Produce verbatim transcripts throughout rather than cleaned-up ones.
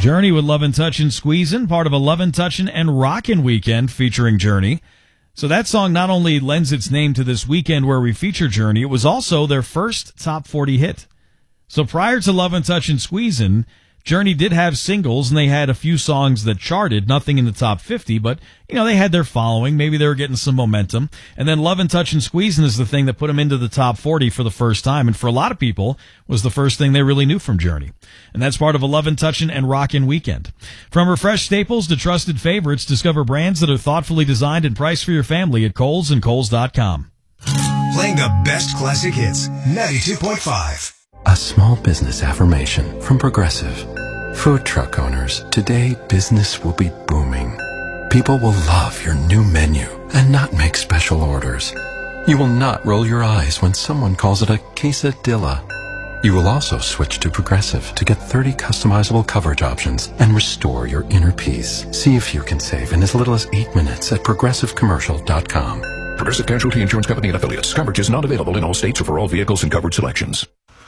Journey with Lovin' Touchin' Squeezin', part of a Lovin' Touchin' and Rockin' weekend featuring Journey. So that song not only lends its name to this weekend where we feature Journey, it was also their first top forty hit. So prior to Lovin' Touchin' Squeezin', Journey did have singles, and they had a few songs that charted, nothing in the top fifty, but, you know, they had their following. Maybe they were getting some momentum. And then Lovin' Touchin' Squeezin' is the thing that put them into the top forty for the first time, and for a lot of people, was the first thing they really knew from Journey. And that's part of a Lovin' Touchin' and Rockin' weekend. From refreshed staples to trusted favorites, discover brands that are thoughtfully designed and priced for your family at Kohl's and Kohl's dot com. Playing the best classic hits, ninety-two point five. A small business affirmation from Progressive. Food truck owners, today business will be booming. People will love your new menu and not make special orders. You will not roll your eyes when someone calls it a quesadilla. You will also switch to Progressive to get thirty customizable coverage options and restore your inner peace. See if you can save in as little as eight minutes at progressive commercial dot com. Progressive Casualty Insurance Company and Affiliates. Coverage is not available in all states or for all vehicles and coverage selections.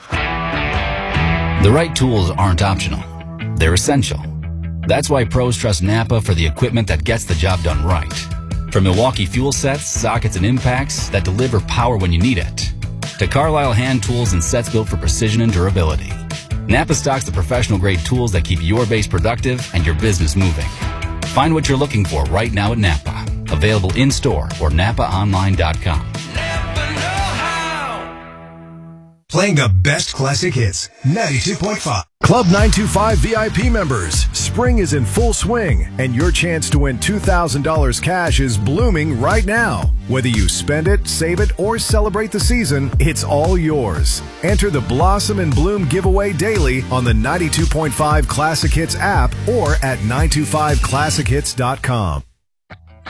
The right tools aren't optional. They're essential. That's why pros trust Napa for the equipment that gets the job done right. From Milwaukee fuel sets, sockets, and impacts that deliver power when you need it, to Carlisle hand tools and sets built for precision and durability, Napa stocks the professional-grade tools that keep your base productive and your business moving. Find what you're looking for right now at Napa. Available in-store or napa online dot com. Playing the best classic hits, ninety-two point five. Club nine two five V I P members, spring is in full swing, and your chance to win two thousand dollars cash is blooming right now. Whether you spend it, save it, or celebrate the season, it's all yours. Enter the Blossom and Bloom giveaway daily on the ninety-two point five Classic Hits app or at nine two five classic hits dot com.